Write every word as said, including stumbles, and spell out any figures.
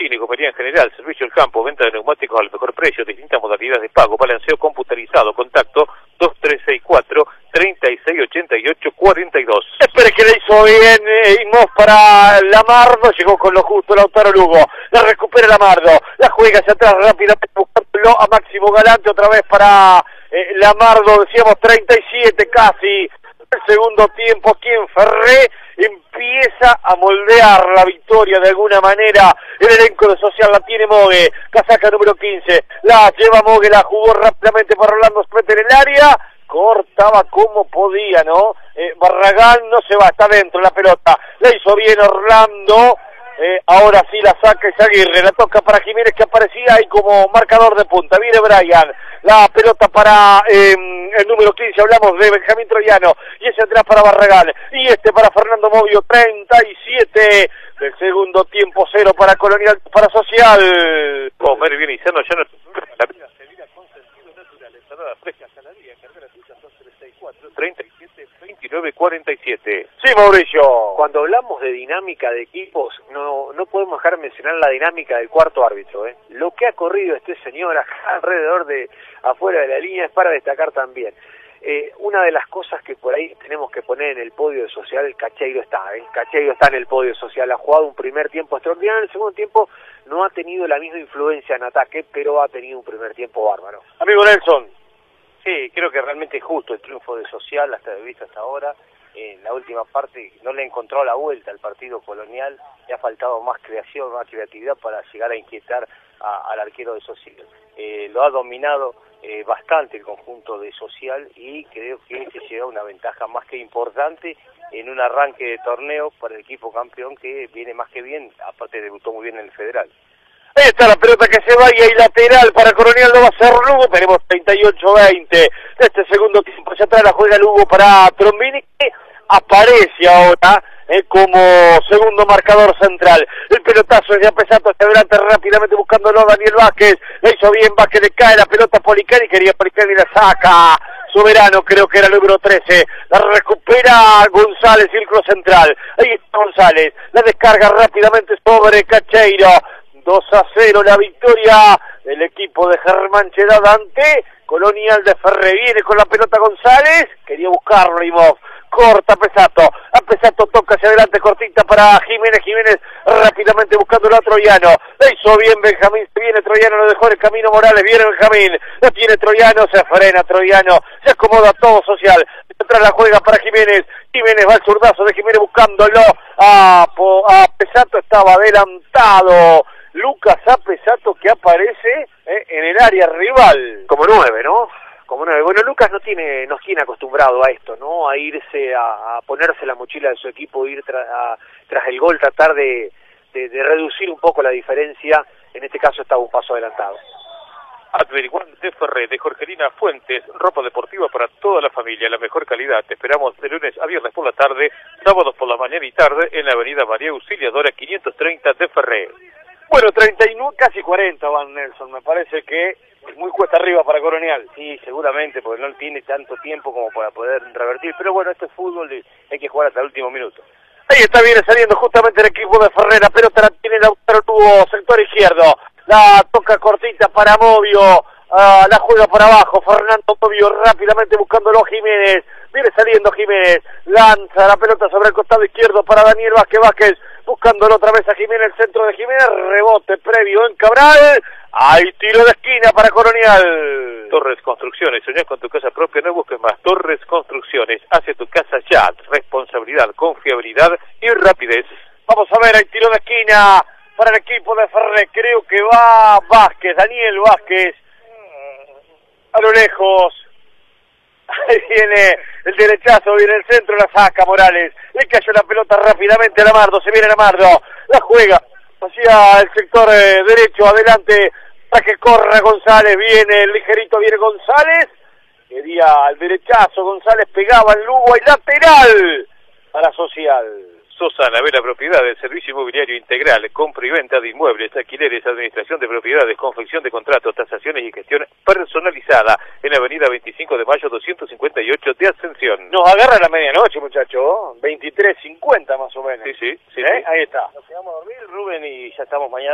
cocina y compañía en general, servicio del campo, venta de neumáticos al mejor precio, distintas modalidades de pago, balanceo computarizado, contacto dos tres seis cuatro, tres seis ocho ocho, cuatro dos. Espere que le hizo bien eh, Imos para Lamardo, llegó con lo justo Lautaro Lugo, la recupera Lamardo, la juega hacia atrás rápidamente buscándolo a Máximo Galante, otra vez para eh, Lamardo, decíamos treinta y siete casi, el segundo tiempo aquí en Ferré, empieza a moldear la victoria de alguna manera, el elenco de Social la tiene Mogue, casaca número quince, la lleva Mogue, la jugó rápidamente para Orlando Spete en el área, cortaba como podía, ¿no? Eh, Barragán no se va, está dentro la pelota, la hizo bien Orlando, eh, ahora sí la saca Izaguirre, la toca para Jiménez que aparecía ahí como marcador de punta, viene Brian, la pelota para eh, el número quince, hablamos de Benjamín Troyano, y ese atrás para Barragán, y este para Fernando Movio, treinta y siete, del segundo tiempo, cero para Colonial, para Social. Comer bien y sano, ya no... La vida se mira con sentido natural, ensalada fresca, saladilla, carrera tuya, dos tres seis cuatro, treinta y siete, veintinueve, cuarenta y siete. Sí, Mauricio. Cuando hablamos de dinámica de equipos, no no podemos dejar de mencionar la dinámica del cuarto árbitro, ¿eh? Lo que ha corrido este señor acá alrededor de, afuera de la línea, es para destacar también. Eh, una de las cosas que por ahí tenemos que poner en el podio de Social, el Cacheiro está, ¿eh? Cacheiro está en el podio social, ha jugado un primer tiempo extraordinario, en el segundo tiempo no ha tenido la misma influencia en ataque, pero ha tenido un primer tiempo bárbaro. Amigo Nelson. Sí, creo que realmente es justo el triunfo de Social hasta de vista hasta ahora. En la última parte no le encontró la vuelta al partido Colonial, le ha faltado más creación, más creatividad para llegar a inquietar a, al arquero de Social. Eh, lo ha dominado eh, bastante el conjunto de Social y creo que se lleva una ventaja más que importante en un arranque de torneo para el equipo campeón que viene más que bien, aparte debutó muy bien en el Federal. Ahí está la pelota que se va y hay lateral para Colonial, lo va a hacer Lugo, tenemos treinta y ocho veinte de este segundo tiempo, ya atrás la juega Lugo para Trombini, que aparece ahora eh, como segundo marcador central. El pelotazo es de Apesato hacia adelante rápidamente buscándolo Daniel Vázquez, le hizo bien Vázquez, le cae la pelota a Policani, quería Policani la saca, Soberano creo que era el número trece, la recupera González, círculo central, ahí está González, la descarga rápidamente sobre Cacheiro, dos a cero la victoria del equipo de Germán Chedad ante Colonial de Ferré. Viene con la pelota González, quería buscarlo Imov, corta Pesato, a Pesato toca hacia adelante, cortita para Jiménez, Jiménez rápidamente buscándolo a Troyano, la hizo bien Benjamín, se viene Troyano, lo dejó en el camino Morales, viene Benjamín, lo tiene Troyano, se frena Troyano, se acomoda todo Social, atrás la juega para Jiménez, Jiménez va al zurdazo de Jiménez buscándolo a, a Pesato, estaba adelantado Lucas Apesato que aparece eh, en el área rival. Como nueve, ¿no? Como nueve. Bueno, Lucas no tiene, nos tiene acostumbrado a esto, ¿no? A irse, a, a ponerse la mochila de su equipo, ir tra, a, tras el gol, tratar de, de, de reducir un poco la diferencia. En este caso estaba un paso adelantado. Averiguando de Ferré, de Jorgelina Fuentes, ropa deportiva para toda la familia, la mejor calidad. Te esperamos de lunes a viernes por la tarde, sábados por la mañana y tarde en la avenida María Auxiliadora quinientos treinta de Ferré. Bueno, treinta y nueve, casi cuarenta van Nelson, me parece que es muy cuesta arriba para Colonial. Sí, seguramente, porque no tiene tanto tiempo como para poder revertir, pero bueno, este es fútbol, hay que jugar hasta el último minuto. Ahí está, viene saliendo justamente el equipo de Ferré, la pelota la tiene Lautaro Lugo, sector izquierdo, la toca cortita para Movio, uh, la juega por abajo, Fernando Movio rápidamente buscándolo Jiménez, viene saliendo Jiménez, lanza la pelota sobre el costado izquierdo para Daniel Vázquez, Vázquez buscándolo otra vez a Jiménez, el centro de Jiménez, rebote previo en Cabral, hay tiro de esquina para Colonial. Torres Construcciones, soñás con tu casa propia, no busques más. Torres Construcciones, hace tu casa ya, responsabilidad, confiabilidad y rapidez. Vamos a ver, hay tiro de esquina para el equipo de Ferré, creo que va Vázquez, Daniel Vázquez, a lo lejos. Ahí viene el derechazo, viene el centro, la saca Morales, le cayó la pelota rápidamente a Lamardo, se viene Lamardo, la juega hacia el sector eh, derecho, adelante, para que corra González, viene el ligerito, viene González, quería el derechazo, González pegaba en Lugo, hay lateral para Social. Sosa Navera Propiedades, servicio inmobiliario integral, compra y venta de inmuebles, alquileres, administración de propiedades, confección de contratos, tasaciones y gestión personalizada en la avenida veinticinco de mayo doscientos cincuenta y ocho de Ascensión. Nos agarra la medianoche, muchacho, veintitrés cincuenta más o menos. Sí, sí, sí, ¿Eh? sí. Ahí está. Nos quedamos a dormir, Rubén, y ya estamos mañana.